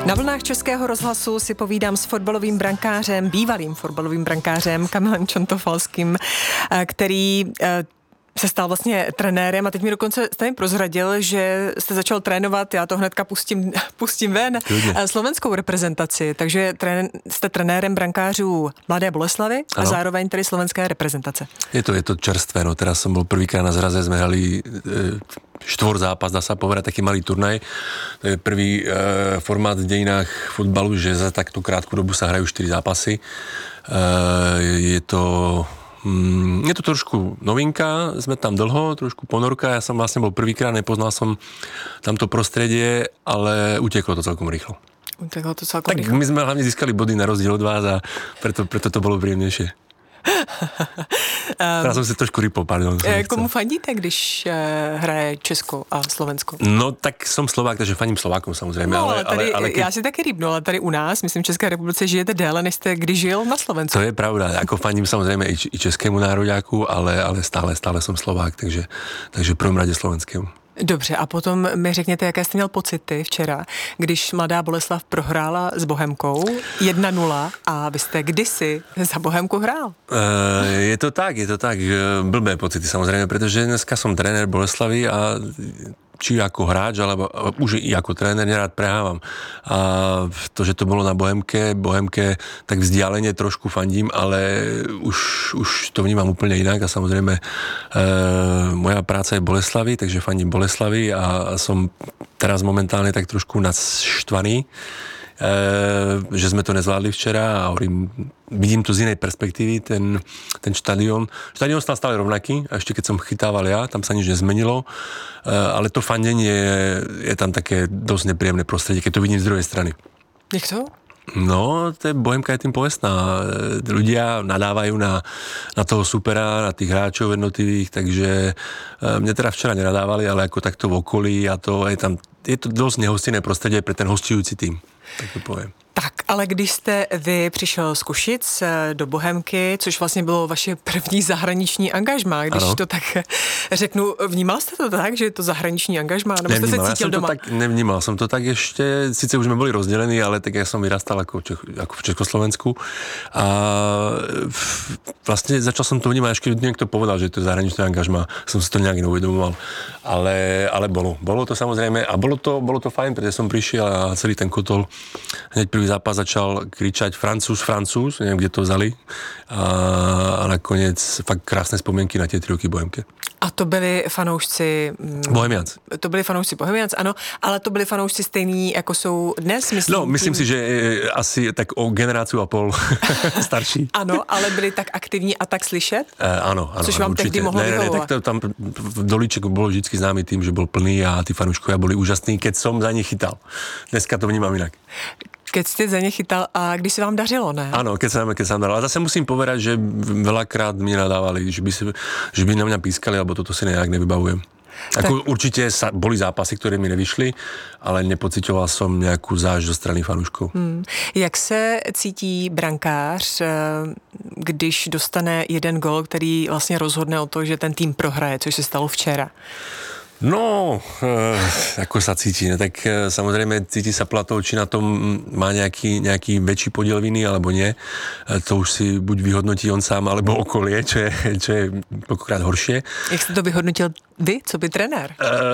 Na vlnách Českého rozhlasu si povídám s fotbalovým brankářem, bývalým fotbalovým brankářem Kamilem Čontofalským, který se stal vlastně trenérem a teď mi dokonce jste mi prozradil, že jste začal trénovat, já to hnedka pustím ven, slovenskou reprezentaci, takže jste trenérem brankářů Mladé Boleslavy a zároveň tedy slovenské reprezentace. Je to čerstvé, no teraz som bol prvýkrát na zraze, sme hrali štvorzápas, dá sa povedať, taký malý turnaj. To je prvý formát v dejinách futbalu, že za takto krátku dobu sa hrajú 4 zápasy. Je to trošku novinka, sme tam dlho, trošku ponorka, ja som vlastne bol prvýkrát, nepoznal som tamto prostredie, ale uteklo to celkom rýchlo. Tak my sme hlavne získali body na rozdiel od vás a preto to bolo príjemnejšie. Teraz som si trošku rypol, pardon. Komu fandíte, když hraje Česko a Slovensko? No tak som Slovák, takže fandím Slovákom samozrejme. No ale já si taky rýpnu, ale tady u nás, myslím v České republice, žijete déle, než jste kdy žil na Slovensku. To je pravda, ako fandím samozrejme i českému nároďáku, ale stále som Slovák, takže v prvom rade slovenskému. Dobře, a potom mi řekněte, jaké jste měl pocity včera, když Mladá Boleslav prohrála s Bohemkou 1-0 a vy jste kdysi za Bohemku hrál. Je to tak, blbé pocity samozrejme, pretože dneska som tréner Boleslavy a či ako hráč, alebo už i ako tréner nerád prehávam. A to, že to bolo na Bohemke, tak vzdialene trošku fandím, ale už to vnímam úplne inak a samozrejme moja práca je Boleslavy, takže fandím Boleslavy a som teraz momentálne tak trošku naštvaný, že sme to nezvládli včera a vidím to z inej perspektívy, ten štadión. Štadión stal stále rovnaký, a ešte keď som chytával ja, tam sa nič nezmenilo, ale to fandenie je tam také dosť nepríjemné prostredie, keď to vidím z druhej strany. Jak to? No, Bohemka je tým povestná. Ľudia nadávajú na toho supera, na tých hráčov jednotlivých, takže mne teda včera nenadávali, ale ako takto v okolí a to je to dosť nehostinné prostredie pre ten hostujúci tým. Tak to poviem. Tak, ale když jste vy přišel z Košic do Bohemky, což vlastně bylo vaše první zahraniční angažmá, když to tak řeknu, vnímal jste to tak, že je to zahraniční angažmá, nebo jste se cítil doma? Nevnímal som to tak ešte, síce už sme boli rozdelení, ale tak ja som vyrastal ako v Československu a vlastne začal som to vnímať, až keď niekto povedal, že to je zahraničné angažmá, som si to nejak neuvedomoval, ale bolo to samozrejme a bolo to fajn, pretože som prišiel a celý ten kotol hneď prvý zápas začal kričať Francúz, neviem, kde to vzali a nakoniec fakt krásne spomienky na tie 3 roky Bohemke. A to byli fanoušci Bohemians. To byli fanoušci Bohemians, ano, ale to byli fanoušci stejný, jako jsou dnes, myslím. No, myslím si, že asi tak o generáciu a pol starší. Ano, ale byli tak aktivní a tak slyšet? Áno, což vám určite. tehdy mohlo vyhovovať. Tak tam Dolíček bol vždy známy tým, že bol plný a tí fanúškovia boli úžasní, keď som za nich chytal. Dneska to vnímam inak. Keď ste za ne chytal a když se vám dařilo, ne? Áno, keď sa nám dařilo. A zase musím povedať, že veľakrát mi nadávali, že by na mňa pískali, alebo toto si nejak nevybavujem. Ako určite boli zápasy, ktoré mi nevyšli, ale nepocitoval som nejakú zášť zo strany fanúškov. Jak se cítí brankář, když dostane jeden gól, který vlastně rozhodne o to, že ten tým prohraje, což se stalo včera? No, ako sa cíti, no, tak samozrejme cíti sa Platov, či na tom má nejaký väčší podiel viny, alebo nie. To už si buď vyhodnotí on sám, alebo okolie, čo je pokokrát horšie. Jak ste to vyhodnotil vy, co by trenér?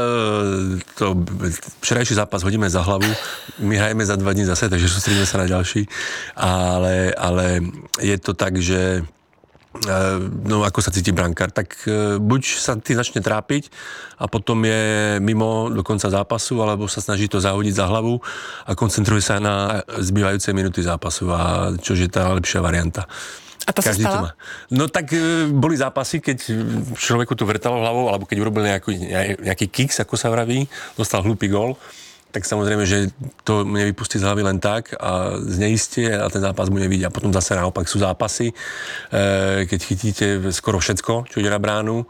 Včerajší zápas hodíme za hlavu, my hrajeme za 2 dní zase, takže sústredíme sa na ďalší, ale je to tak, že no ako sa cíti brankár, tak buď sa tým začne trápiť a potom je mimo do konca zápasu, alebo sa snaží to zahodiť za hlavu a koncentruje sa na zbývajúce minúty zápasu, a čož je tá lepšia varianta. A to každý sa stala? No tak boli zápasy, keď človeku to vrtalo hlavou, alebo keď urobil nejaký kiks, ako sa vraví, dostal hlúpy gól, tak samozrejme, že to nevypustí z hlavy len tak a zneistie a ten zápas mu nevidí. A potom zase naopak sú zápasy, keď chytíte skoro všetko, čo ide na bránu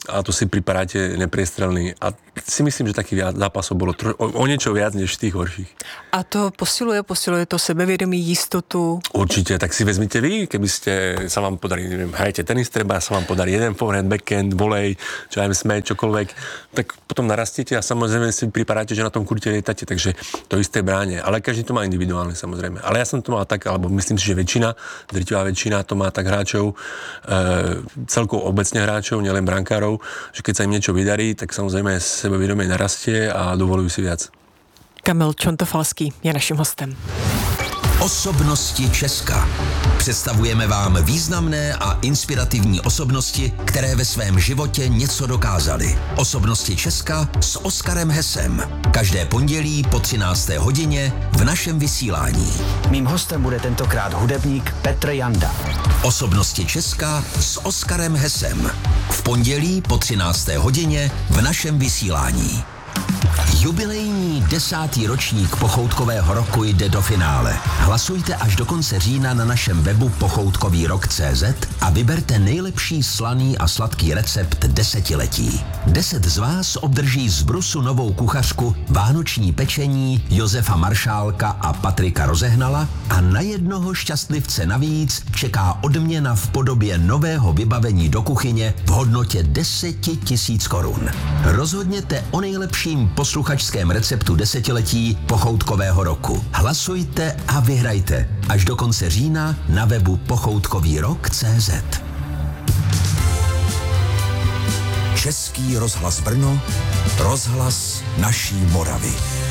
a to si pripadáte nepriestrelný. A si myslím, že takých zápasov bolo o niečo viac než tých horších. A to posiluje to sebevědomí, jistotu? Určite, tak si vezmite vy, keby sa vám podarí, neviem, hrajete tenis, treba sa vám podarí jeden forehand, backhand, volej, čo aj smeť, čokoľvek, tak potom narastiete a samozrejme si pripadáte, že na tom kurte lietate, takže to isté bráne. Ale každý to má individuálne, samozrejme. Ale ja som to mal tak, alebo myslím si, že drtivá väčšina to má tak hráčov, celkovo obecne hráčov, nielen brankárov, že keď sa im niečo vydarí, tak samozrejme sebevědomie narastie a dovolujú si viac. Kamil Čontofalský je naším hostem. Osobnosti Česka. Představujeme vám významné a inspirativní osobnosti, které ve svém životě něco dokázaly. Osobnosti Česka s Oskarem Hesem. Každé pondělí po 13. hodině v našem vysílání. Mým hostem bude tentokrát hudebník Petr Janda. Osobnosti Česka s Oskarem Hesem. V pondělí po 13. hodině v našem vysílání. Jubilejní 10. ročník Pochoutkového roku jde do finále. Hlasujte až do konce října na našem webu pochoutkovýrok.cz a vyberte nejlepší slaný a sladký recept desetiletí. 10 z vás obdrží z Brusu novou kuchařku, vánoční pečení Josefa Maršálka a Patrika Rozehnala a na jednoho šťastlivce navíc čeká odměna v podobě nového vybavení do kuchyně v hodnotě 10 000 korun. Rozhodněte o nejlepším posluchačském receptu desetiletí Pochoutkového roku. Hlasujte a vyhrajte až do konce října na webu pochoutkovýrok.cz. Český rozhlas Brno, rozhlas naší Moravy.